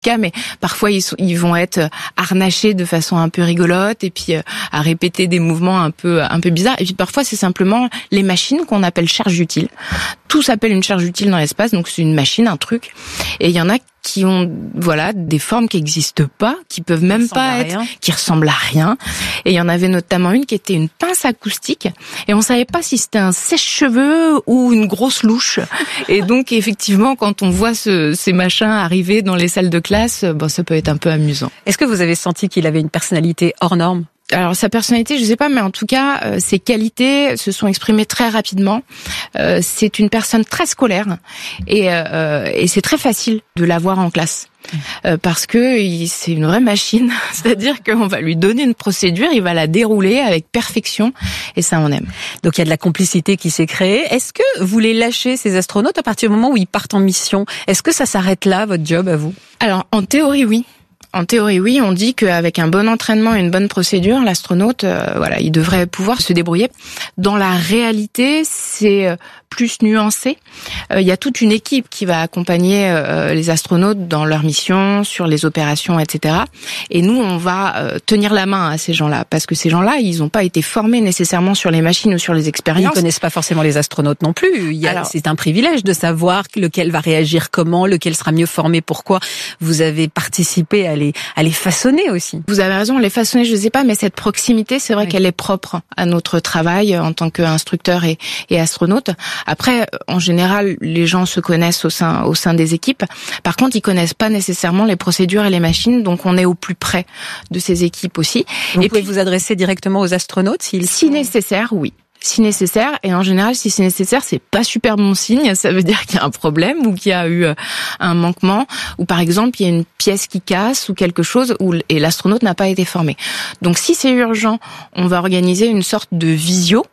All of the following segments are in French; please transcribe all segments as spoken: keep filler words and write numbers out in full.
cas, mais parfois ils, sont, ils vont être harnachés de façon un peu rigolote et puis euh, à répéter des mouvements un peu un peu bizarres. Et puis parfois c'est simplement les machines qu'on appelle charge utile. Tout s'appelle une charge utile dans l'espace, donc c'est une machine, un truc. Et il y en a qui ont voilà des formes qui n'existent pas, qui peuvent même pas être, qui ressemblent à rien. Et il y en avait notamment une qui était une pince acoustique, et on savait pas si c'était un sèche-cheveux ou une grosse louche. Et donc effectivement, quand on voit ce, ces machins arriver dans les salles de classe, bon, ça peut être un peu amusant. Est-ce que vous avez senti qu'il avait une personnalité hors norme ? Alors sa personnalité, je sais pas, mais en tout cas, euh, ses qualités se sont exprimées très rapidement. Euh, c'est une personne très scolaire et, euh, et c'est très facile de la voir en classe. Euh, parce que il, c'est une vraie machine, c'est-à-dire qu'on va lui donner une procédure, il va la dérouler avec perfection, et ça on aime. Donc il y a de la complicité qui s'est créée. Est-ce que vous les lâchez, ces astronautes, à partir du moment où ils partent en mission ? Est-ce que ça s'arrête là, votre job, à vous ? Alors en théorie, oui. En théorie, oui, on dit qu'avec un bon entraînement et une bonne procédure, l'astronaute, euh, voilà, il devrait pouvoir se débrouiller. Dans la réalité, c'est plus nuancé. Euh, il y a toute une équipe qui va accompagner euh, les astronautes dans leur mission, sur les opérations, et cetera. Et nous, on va euh, tenir la main à ces gens-là, parce que ces gens-là, ils n'ont pas été formés nécessairement sur les machines ou sur les expériences. Ils ne connaissent pas forcément les astronautes non plus. Il y a, Alors, c'est un privilège de savoir lequel va réagir comment, lequel sera mieux formé, pourquoi. Vous avez participé à les, à les façonner aussi. Vous avez raison, les façonner, je ne sais pas, mais cette proximité, c'est vrai oui. qu'elle est propre à notre travail en tant qu'instructeur et, et astronaute. Après, en général, les gens se connaissent au sein, au sein des équipes. Par contre, ils connaissent pas nécessairement les procédures et les machines, donc on est au plus près de ces équipes aussi. Vous et pouvez puis, vous adresser directement aux astronautes s'ils si sont... nécessaire, oui. Si nécessaire, et en général, si c'est nécessaire, c'est pas super bon signe. Ça veut dire qu'il y a un problème ou qu'il y a eu un manquement, ou par exemple, il y a une pièce qui casse ou quelque chose, où, et l'astronaute n'a pas été formé. Donc, si c'est urgent, on va organiser une sorte de visio.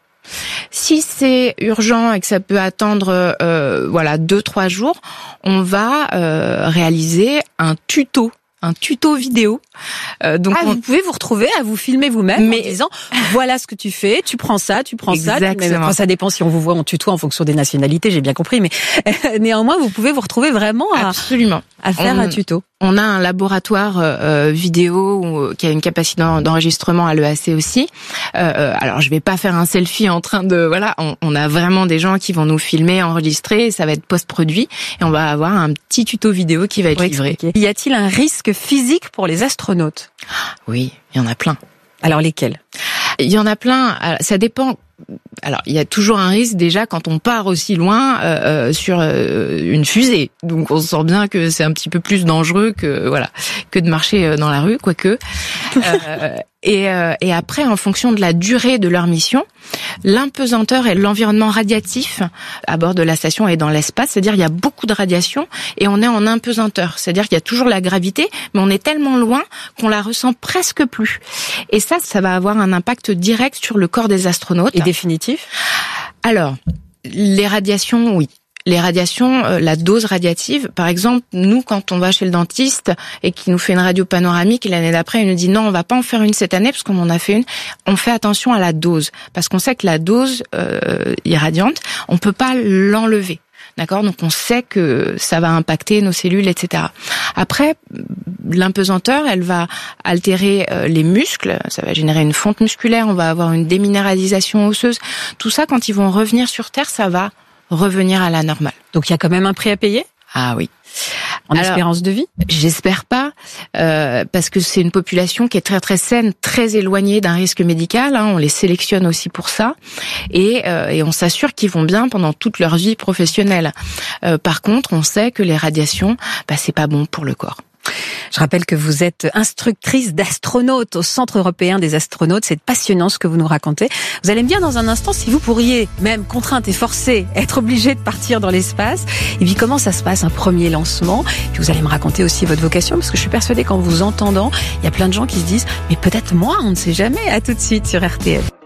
Si c'est urgent et que ça peut attendre, euh, voilà, deux, trois jours, on va euh, réaliser un tuto. Un tuto vidéo. Euh, donc ah, on... vous pouvez vous retrouver à vous filmer vous-même mais... en disant voilà ce que tu fais, tu prends ça, tu prends Exactement. ça. Tu... Enfin, ça dépend si on vous voit en tuto en fonction des nationalités, j'ai bien compris, mais néanmoins vous pouvez vous retrouver vraiment à, Absolument. à faire on... un tuto. On a un laboratoire euh, vidéo où, qui a une capacité d'enregistrement à l'E A C aussi. Euh, alors je vais pas faire un selfie en train de voilà, on, on a vraiment des gens qui vont nous filmer, enregistrer, et ça va être post-produit et on va avoir un petit tuto vidéo qui va être livré. Y a-t-il un risque physique pour les astronautes ? Oui, il y en a plein. Alors lesquels ? Il y en a plein. Ça dépend. Alors, il y a toujours un risque déjà quand on part aussi loin euh, sur euh, une fusée. Donc, on sent bien que c'est un petit peu plus dangereux que voilà que de marcher dans la rue, quoique. Euh, et, euh, et après, en fonction de la durée de leur mission, l'impesanteur et l'environnement radiatif à bord de la station et dans l'espace, c'est-à-dire il y a beaucoup de radiation et on est en impesanteur, c'est-à-dire qu'il y a toujours la gravité, mais on est tellement loin qu'on la ressent presque plus. Et ça, ça va avoir un impact direct sur le corps des astronautes. Et définitif ? Alors, les radiations, oui. Les radiations, euh, la dose radiative, par exemple, nous, quand on va chez le dentiste et qu'il nous fait une radio panoramique, et l'année d'après, il nous dit non, on va pas en faire une cette année parce qu'on en a fait une. On fait attention à la dose parce qu'on sait que la dose euh, irradiante, on peut pas l'enlever. D'accord, donc on sait que ça va impacter nos cellules, et cetera. Après, l'impesanteur, elle va altérer les muscles, ça va générer une fonte musculaire, on va avoir une déminéralisation osseuse. Tout ça, quand ils vont revenir sur Terre, ça va revenir à la normale. Donc il y a quand même un prix à payer ? Ah oui. En Alors, espérance de vie ? J'espère pas, euh, parce que c'est une population qui est très très saine, très éloignée d'un risque médical. Hein, on les sélectionne aussi pour ça, et, euh, et on s'assure qu'ils vont bien pendant toute leur vie professionnelle. Euh, par contre, on sait que les radiations, bah, c'est pas bon pour le corps. Je rappelle que vous êtes instructrice d'astronautes au Centre européen des astronautes. C'est passionnant ce que vous nous racontez. Vous allez me dire dans un instant si vous pourriez, même contrainte et forcée, être obligée de partir dans l'espace. Et puis comment ça se passe, un premier lancement. Puis vous allez me raconter aussi votre vocation, parce que je suis persuadée qu'en vous entendant, il y a plein de gens qui se disent « Mais peut-être moi, on ne sait jamais ». À tout de suite sur R T L.